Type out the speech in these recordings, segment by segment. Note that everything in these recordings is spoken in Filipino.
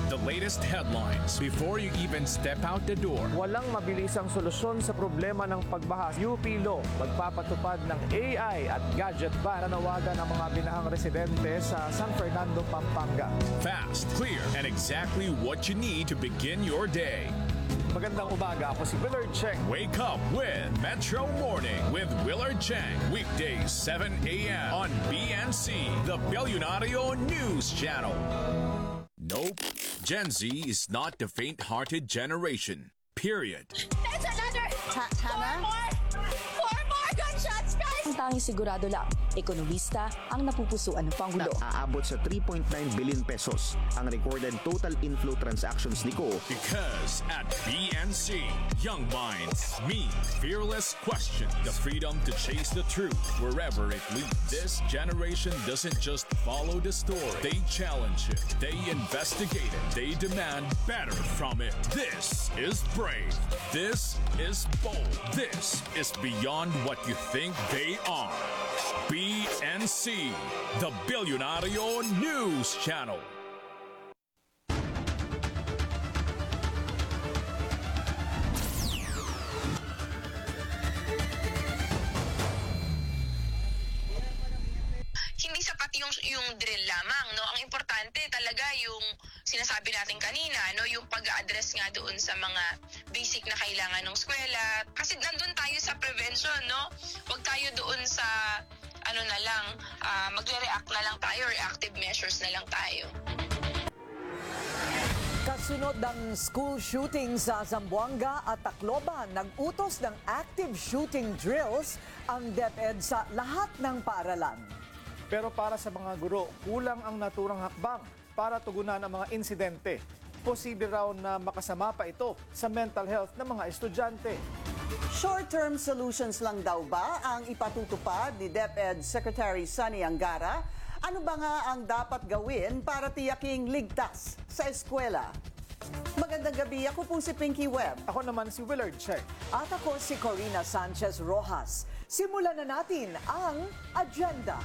the latest headlines before you even step out the door. Walang mabilisang solusyon sa problema ng pagbaha. UP Law magpapatupad ng AI at gadget ban na nawagan ng mga binahang residente sa San Fernando, Pampanga. Fast, clear, and exactly what you need to begin your day. Magandang umaga, ako si Willard Cheng. Wake up with Metro Morning with Willard Cheng. Weekdays 7 a.m. on BNC, the Billionario News Channel. Nope, Gen Z is not the faint-hearted generation. Period. There's another! Hannah? Four more gunshots, guys! Ang tanging sigurado lang, ekonomista ang napupusuan ng Pangulo. Aabot sa 3.9 billion pesos ang recorded total inflow transactions ni Ko. Because at BNC, young minds meet fearless question, the freedom to chase the truth wherever it leads. This generation doesn't just follow the story, they challenge it, they investigate it, they demand better from it. This is brave, this is bold, this is beyond what you think they are. BNC, the Billionario News Channel. Hindi sapat yung drill lamang, no? Ang importante talaga yung sinasabi natin kanina, no? Yung pag-address nga doon sa mga basic na kailangan ng eskwela. Kasi nandun tayo sa prevention, no? Huwag tayo doon sa magre-react na lang tayo, reactive measures na lang tayo. Kasunod ng school shooting sa Zamboanga at Tacloban, nag-utos ng active shooting drills ang DepEd sa lahat ng paaralan. Pero para sa mga guro, kulang ang naturang hakbang para tugunan ang mga insidente. Posible raw na makasama pa ito sa mental health ng mga estudyante. Short-term solutions lang daw ba ang ipatutupad ni DepEd Secretary Sonny Angara? Ano ba nga ang dapat gawin para tiyaking ligtas sa eskwela? Magandang gabi, ako po si Pinky Webb. Ako naman si Willard Cheng. At ako si Corina Sanchez Rojas. Simulan na natin ang agenda.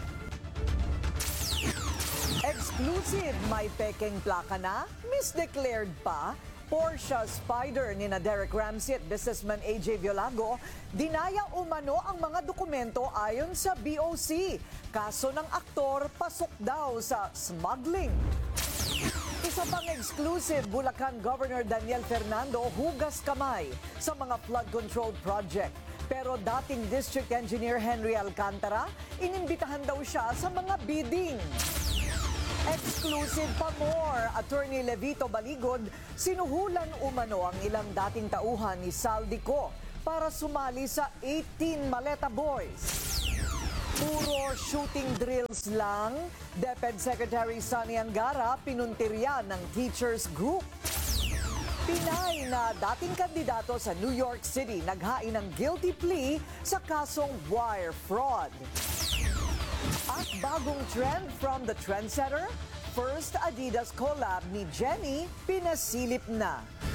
Exclusive, may pekeng plaka na, misdeclared pa. Porsche Spider ni Derek Ramsey at businessman AJ Violago, dinaya umano ang mga dokumento ayon sa BOC. Kaso ng aktor, pasok daw sa smuggling. Isa pang exclusive, Bulacan Governor Daniel Fernando hugas kamay sa mga flood control project. Pero dating District Engineer Henry Alcantara, inimbitahan daw siya sa mga bidding. Exclusive pa more, Attorney Levito Baligod, sinuhulan umano ang ilang dating tauhan ni Saldico para sumali sa 18 Maleta Boys. Puro shooting drills lang, DepEd Secretary Sonny Angara pinuntirya ng teachers group. Pinay na dating kandidato sa New York City naghain ng guilty plea sa kasong wire fraud. At bagong trend from the trendsetter, first Adidas collab ni Jennie pinasilip na.